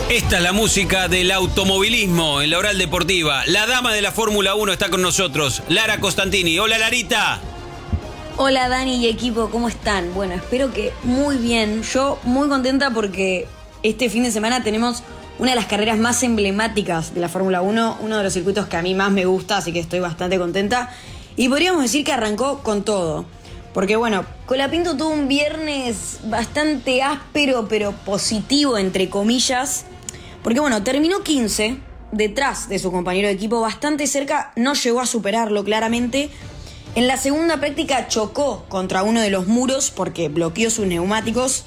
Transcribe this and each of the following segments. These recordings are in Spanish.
Esta es la música del automovilismo en la Oral Deportiva. La dama de la Fórmula 1 está con nosotros, Lara Costantini. Hola, Larita. Hola, Dani y equipo, ¿cómo están? Bueno, espero que muy bien. Yo muy contenta porque este fin de semana tenemos una de las carreras más emblemáticas de la Fórmula 1, uno de los circuitos que a mí más me gusta, así que estoy bastante contenta. Y podríamos decir que arrancó con todo. Porque bueno, Colapinto tuvo un viernes bastante áspero, pero positivo, entre comillas. Porque bueno, terminó 15, detrás de su compañero de equipo, bastante cerca, no llegó a superarlo claramente. En la segunda práctica chocó contra uno de los muros porque bloqueó sus neumáticos.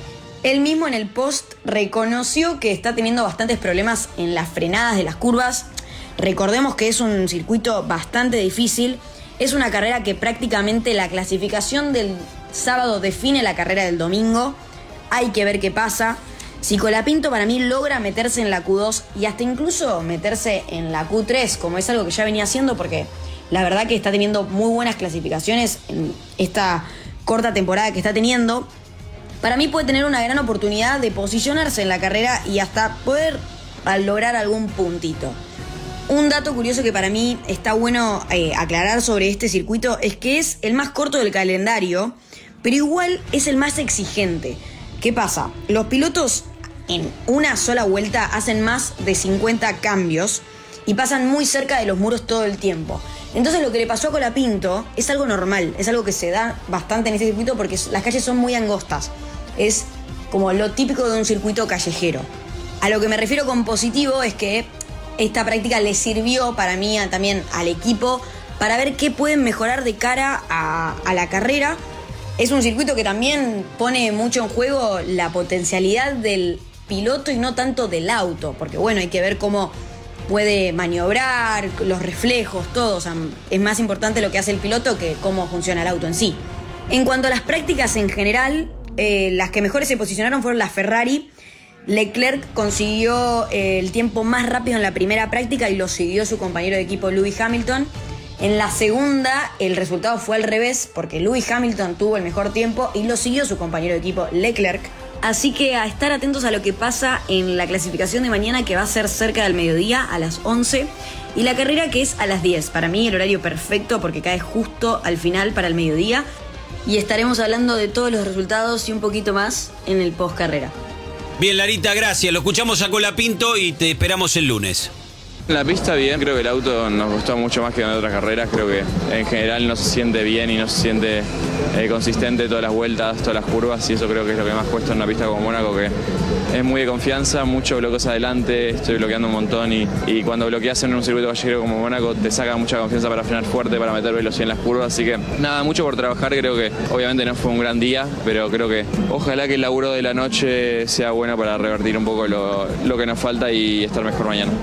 Él mismo en el post reconoció que está teniendo bastantes problemas en las frenadas de las curvas. Recordemos que es un circuito bastante difícil. Es una carrera que prácticamente la clasificación del sábado define la carrera del domingo. Hay que ver qué pasa. Si Colapinto para mí logra meterse en la Q2 y hasta incluso meterse en la Q3, como es algo que ya venía haciendo, porque la verdad que está teniendo muy buenas clasificaciones en esta corta temporada que está teniendo, para mí puede tener una gran oportunidad de posicionarse en la carrera y hasta poder lograr algún puntito. Un dato curioso que para mí está bueno aclarar sobre este circuito es que es el más corto del calendario, pero igual es el más exigente. ¿Qué pasa? Los pilotos en una sola vuelta hacen más de 50 cambios y pasan muy cerca de los muros todo el tiempo. Entonces lo que le pasó a Colapinto es algo normal, es algo que se da bastante en este circuito porque las calles son muy angostas. Es como lo típico de un circuito callejero. A lo que me refiero con positivo es que esta práctica le sirvió para mí también al equipo para ver qué pueden mejorar de cara a la carrera. Es un circuito que también pone mucho en juego la potencialidad del piloto y no tanto del auto, porque bueno, hay que ver cómo puede maniobrar, los reflejos, todo. O sea, es más importante lo que hace el piloto que cómo funciona el auto en sí. En cuanto a las prácticas en general, las que mejores se posicionaron fueron las Ferrari. Leclerc consiguió el tiempo más rápido en la primera práctica y lo siguió su compañero de equipo Lewis Hamilton. En la segunda el resultado fue al revés porque Lewis Hamilton tuvo el mejor tiempo y lo siguió su compañero de equipo Leclerc. Así que a estar atentos a lo que pasa en la clasificación de mañana, que va a ser cerca del mediodía a las 11, y la carrera que es a las 10. Para mí el horario perfecto porque cae justo al final para el mediodía, y estaremos hablando de todos los resultados y un poquito más en el post carrera. Bien, Larita, gracias. Lo escuchamos a Colapinto y te esperamos el lunes. En la pista bien, creo que el auto nos gustó mucho más que en otras carreras. Creo que en general no se siente bien y no se siente consistente todas las vueltas, todas las curvas, y eso creo que es lo que más cuesta en una pista como Mónaco, que es muy de confianza, mucho bloqueos adelante, estoy bloqueando un montón y cuando bloqueas en un circuito callejero como Mónaco te saca mucha confianza para frenar fuerte, para meter velocidad en las curvas, así que nada, mucho por trabajar. Creo que obviamente no fue un gran día, pero creo que ojalá que el laburo de la noche sea bueno para revertir un poco lo que nos falta y estar mejor mañana.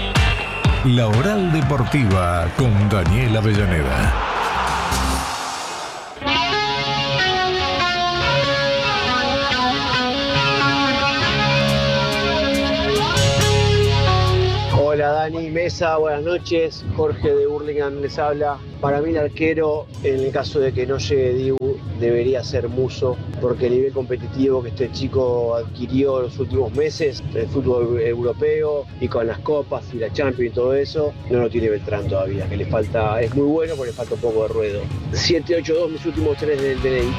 La Oral Deportiva con Daniel Avellaneda. Hola Dani, Mesa, buenas noches. Jorge de Burlingame les habla. Para mí el arquero, en el caso de que no llegue Dibu, debería ser Musso, porque el nivel competitivo que este chico adquirió en los últimos meses, el fútbol europeo y con las copas y la Champions y todo eso, no lo tiene Beltrán todavía, que le falta, es muy bueno, pero le falta un poco de ruedo. 7-8-2 mis últimos 3 del DNI.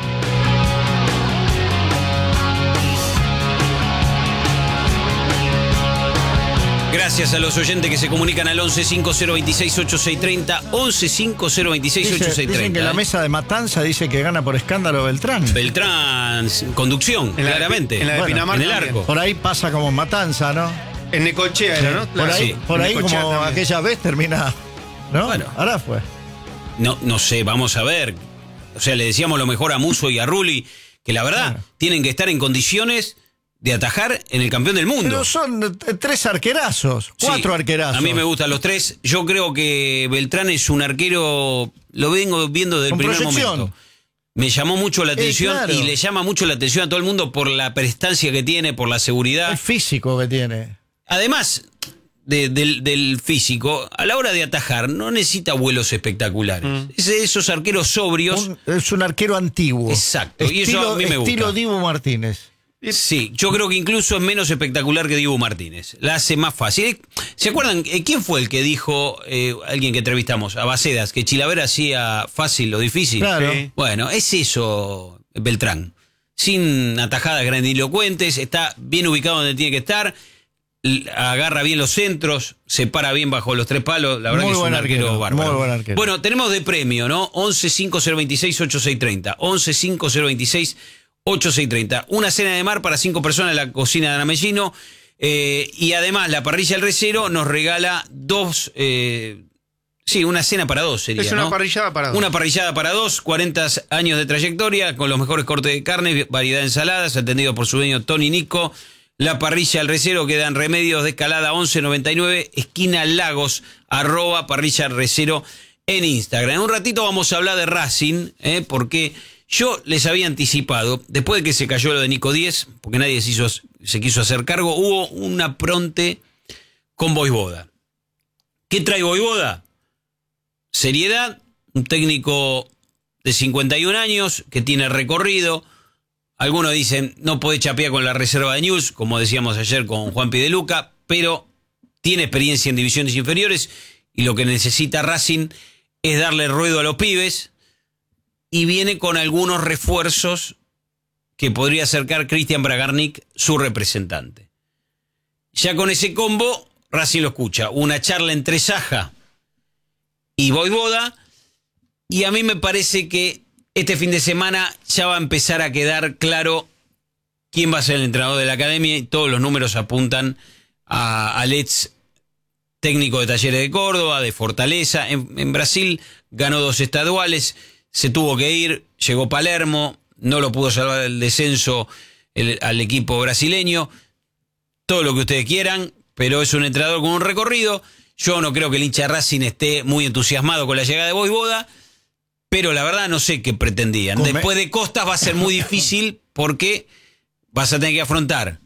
Gracias a los oyentes que se comunican al 11 5026 8630, 11 5026 8630. Dicen que la mesa de Matanza dice que gana por escándalo Beltrán. Beltrán, conducción, claramente. En la de Pinamar en el también. arco. Por ahí pasa como Matanza, ¿no? En Necochea era, ¿no? Por ahí, Sí, por ahí Necochea como también. aquella vez termina, ¿no? Bueno. Ahora fue. No sé, vamos a ver. O sea, le decíamos lo mejor a Musso y a Rulli, que la verdad Claro. tienen que estar en condiciones de atajar en el campeón del mundo. Pero son 3 arquerazos, 4 Sí, arquerazos. A mí me gustan los 3. Yo creo que Beltrán es un arquero, lo vengo viendo desde el Con primer proyección. momento. Me llamó mucho la atención claro. y le llama mucho la atención a todo el mundo por la prestancia que tiene, por la seguridad. El físico que tiene. Además del físico, a la hora de atajar no necesita vuelos espectaculares. Es de esos arqueros sobrios. Es un arquero antiguo. Exacto, y eso a mí me gusta. Estilo Dibu Martínez. Sí, yo creo que incluso es menos espectacular que Dibu Martínez. La hace más fácil. ¿Se acuerdan quién fue el que dijo, alguien que entrevistamos, a Bacedas, que Chilavert hacía fácil lo difícil? Claro. Sí. Bueno, es eso, Beltrán. Sin atajadas grandilocuentes, está bien ubicado donde tiene que estar, agarra bien los centros, se para bien bajo los 3 palos. La verdad Muy que es buen un arquero arquero, bárbaro. muy buen arquero. Bueno, tenemos de premio, ¿no? 11-5026-8630. 11-5026-8630. Una cena de mar para 5 personas en la cocina de Ana Mellino. Y además, la parrilla El Recero nos regala 2. Sí, una cena para 2 sería. Es una ¿no? parrillada para 2. Una parrillada para 2, 40 años de trayectoria, con los mejores cortes de carne, variedad de ensaladas, atendido por su dueño Tony Nico. La parrilla El Recero queda en Remedios de Escalada 1199, esquina Lagos, @ parrilla El Recero en Instagram. En un ratito vamos a hablar de Racing, porque yo les había anticipado, después de que se cayó lo de Nico Díez, porque nadie se quiso hacer cargo, hubo un apronte con Vojvoda. ¿Qué trae Vojvoda? Seriedad, un técnico de 51 años que tiene recorrido. Algunos dicen no puede chapear con la reserva de News, como decíamos ayer con Juan Pideluca, pero tiene experiencia en divisiones inferiores y lo que necesita Racing es darle ruedo a los pibes, y viene con algunos refuerzos que podría acercar Cristian Bragarnik, su representante. Ya con ese combo, Racing lo escucha. Una charla entre Saja y Vojvoda, y a mí me parece que este fin de semana ya va a empezar a quedar claro quién va a ser el entrenador de la academia, y todos los números apuntan al ex técnico de Talleres de Córdoba, de Fortaleza. En Brasil ganó 2 estaduales, se tuvo que ir, llegó Palermo, no lo pudo salvar del descenso al equipo brasileño. Todo lo que ustedes quieran, pero es un entrenador con un recorrido. Yo no creo que el hincha de Racing esté muy entusiasmado con la llegada de Vojvoda, pero la verdad no sé qué pretendían. Después de Costas va a ser muy difícil, porque vas a tener que afrontar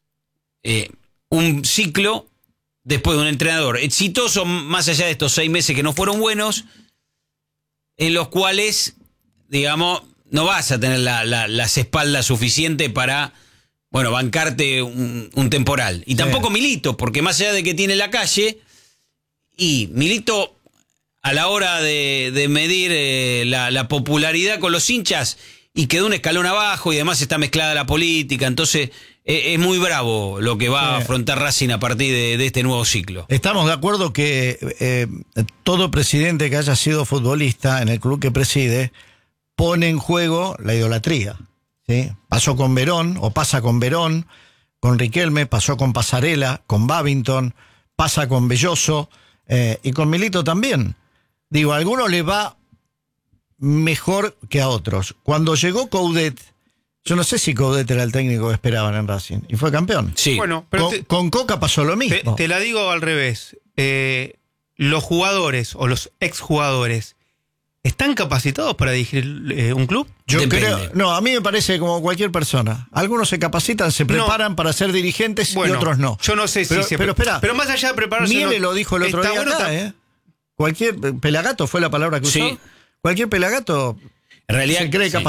un ciclo después de un entrenador exitoso, más allá de estos 6 meses que no fueron buenos, en los cuales, digamos, no vas a tener las espaldas suficientes para, bueno, bancarte un temporal. Y tampoco Milito, porque más allá de que tiene la calle, y Milito, a la hora de medir la popularidad con los hinchas, y quedó un escalón abajo, y además está mezclada la política, entonces es muy bravo lo que va a afrontar Racing a partir de este nuevo ciclo. Estamos de acuerdo que todo presidente que haya sido futbolista en el club que preside pone en juego la idolatría, ¿sí? Pasó con Verón, o pasa con Verón, con Riquelme, pasó con Pasarela, con Babington, pasa con Belloso, y con Milito también. Digo, a algunos le va mejor que a otros. Cuando llegó Coudet, yo no sé si Coudet era el técnico que esperaban en Racing, y fue campeón. Sí. Bueno, pero Con Coca pasó lo mismo. te la digo al revés. Los jugadores o los exjugadores, ¿están capacitados para dirigir un club? Yo Depende. creo, no, a mí me parece como cualquier persona. Algunos se capacitan, se preparan para ser dirigentes, y otros no. Yo no sé pero, si pero espera, pero más allá de prepararse. Miele lo dijo el otro está día bueno acá, Cualquier pelagato fue la palabra que usó. Sí. Cualquier pelagato En realidad, se cree sí.